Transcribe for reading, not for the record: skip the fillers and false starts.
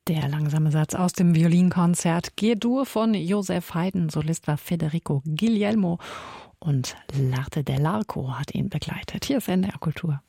Der langsame Satz aus dem Violinkonzert G-Dur von Joseph Haydn. Solist war Federico Guglielmo und L'Arte dell'Arco hat ihn begleitet. Hier ist NDR Kultur.